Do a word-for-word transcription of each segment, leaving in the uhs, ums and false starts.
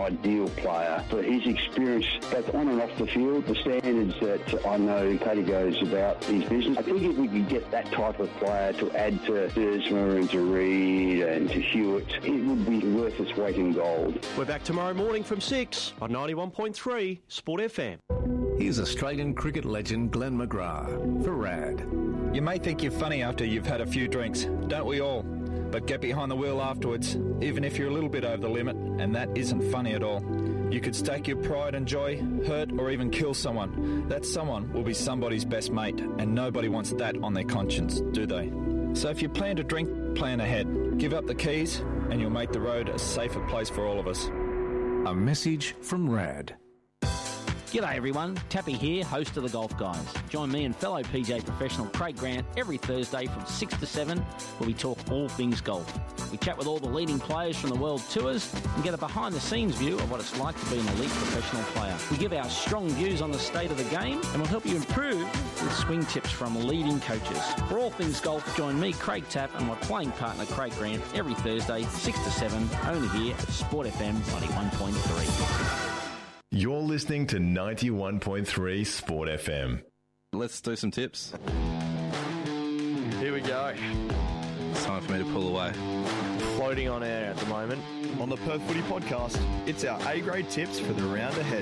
ideal player for his experience, both on and off the field, the standards that I know Paddy goes about his business. I think if we could get that type of player to add to Dersma and to Reid and to Hewitt, it would be worth its weight in gold. We're back tomorrow morning from six on ninety-one point three Sport F M. Here's Australian cricket legend Glenn McGrath for RAD. You may think you're funny after you've had a few drinks, don't we all? But get behind the wheel afterwards, even if you're a little bit over the limit, and that isn't funny at all. You could stake your pride and joy, hurt or even kill someone. That someone will be somebody's best mate, and nobody wants that on their conscience, do they? So if you plan to drink, plan ahead. Give up the keys, and you'll make the road a safer place for all of us. A message from RAD. G'day everyone, Tappy here, host of The Golf Guys. Join me and fellow P G A professional Craig Grant every Thursday from six to seven, where we talk all things golf. We chat with all the leading players from the world tours and get a behind-the-scenes view of what it's like to be an elite professional player. We give our strong views on the state of the game, and we'll help you improve with swing tips from leading coaches. For all things golf, join me, Craig Tapp, and my playing partner Craig Grant every Thursday, six to seven, only here at Sport F M ninety-one point three. You're listening to ninety-one point three Sport F M. Let's do some tips. Here we go. It's time for me to pull away. Floating on air at the moment. On the Perth Footy Podcast, it's our A-grade tips for the round ahead.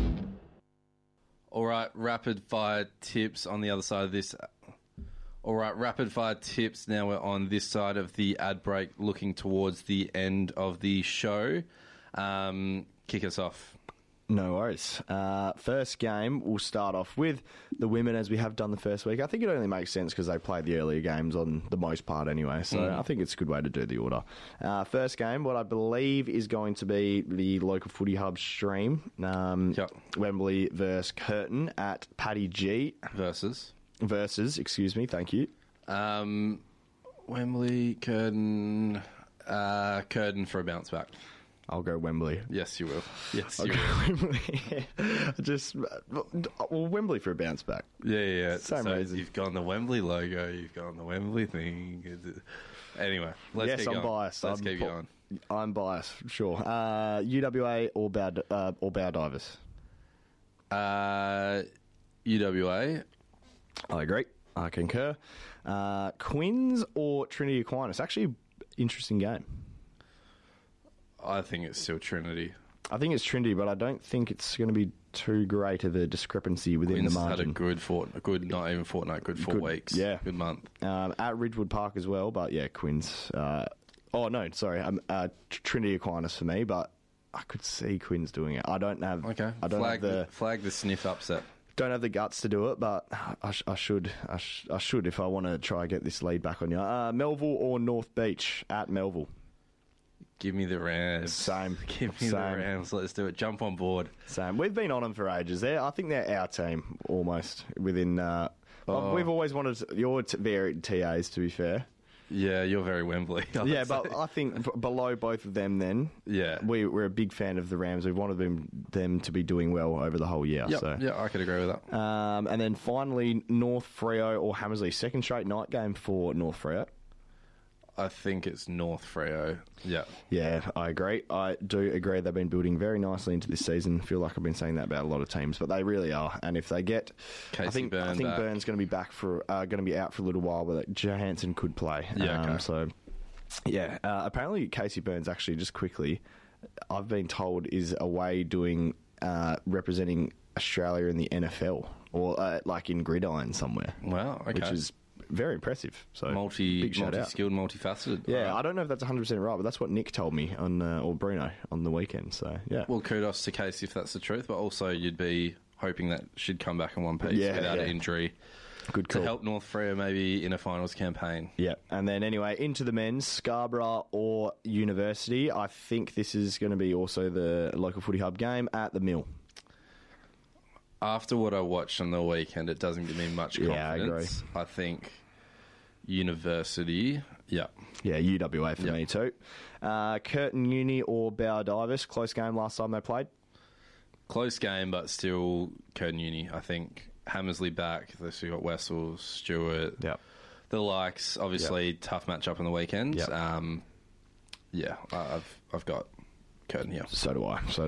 All right, rapid fire tips on the other side of this. All right, rapid fire tips. Now we're on this side of the ad break, looking towards the end of the show. Um, kick us off. No worries. Uh, first game, we'll start off with the women as we have done the first week. I think it only makes sense because they played the earlier games on the most part anyway, so mm. I think it's a good way to do the order. Uh, first game, what I believe is going to be the local footy hub stream. Um, yep. Wembley versus Curtin at Paddy G. Versus? Versus, excuse me, thank you. Um, Wembley, Curtin, uh, Curtin for a bounce back. I'll go Wembley. Yes, you will. Yes, I'll you go will. Wembley. Just, well, Wembley for a bounce back. Yeah, yeah, yeah. Same so reason. You've gone the Wembley logo, you've gone the Wembley thing. Anyway, let's yes, keep I'm going. biased. Let's I'm keep po- going. I'm biased, sure. Uh, U W A or Bow, uh, or Bow Divers? Uh, U W A. I agree. I concur. Uh, Quins or Trinity Aquinas? Actually, interesting game. I think it's still Trinity. I think it's Trinity, but I don't think it's going to be too great of a discrepancy within Quins the margin. had a good fort, a good not even fortnight, good four good, weeks. Yeah, good month. Um, at Ridgewood Park as well, but yeah, Quins. Uh, oh no, sorry, um, uh, Trinity Aquinas for me, but I could see Quins doing it. I don't have. Okay, I don't flag have the, the flag the sniff upset. Don't have the guts to do it, but I, sh- I should. I, sh- I should if I want to try and get this lead back on you. Uh, Melville or North Beach at Melville. Give me the Rams. Same. Give me Same. the Rams. Let's do it. Jump on board. Same. We've been on them for ages. They're, I think they're our team almost within. Uh, oh. We've always wanted your t- varied T As. To be fair. Yeah, you're very Wembley. Yeah, but I think b- below both of them, then yeah, we, we're a big fan of the Rams. We've wanted them them to be doing well over the whole year. Yep. So. Yeah, I could agree with that. Um, and then finally, North Freo or Hammersley, second straight night game for North Freo. I think it's North Freo. Yeah. Yeah, I agree. I do agree they've been building very nicely into this season. I feel like I've been saying that about a lot of teams, but they really are. And if they get... Casey I think, Byrne I think back. Burns going to be back for uh, going to be out for a little while, but Johansson could play. Yeah, um, okay. So, yeah. Uh, apparently, Casey Burns actually, just quickly, I've been told is away doing... Uh, representing Australia in the N F L or uh, like in gridiron somewhere. Wow, okay. Which is... very impressive. So multi, big shout multi-skilled, out. multifaceted. Yeah, right. I don't know if that's one hundred percent right, but that's what Nick told me on uh, or Bruno on the weekend. So yeah. Well, kudos to Casey if that's the truth, but also you'd be hoping that she'd come back in one piece yeah, without yeah. injury. Good call. To help North Freo maybe in a finals campaign. Yeah, and then anyway, into the men's, Scarborough or University. I think this is going to be also the local footy hub game at the Mill. After what I watched on the weekend, it doesn't give me much confidence. Yeah, I agree. I think University, yeah. Yeah, U W A for yep. me too. Uh, Curtin Uni or Bower Divers, close game last time they played. Close game, but still Curtin Uni. I think Hammersley back. They've got Wessel, Stewart, yep. the likes. Obviously, yep. tough matchup on the weekend. Yep. Um, yeah, I've I've got Curtin here. So do I. So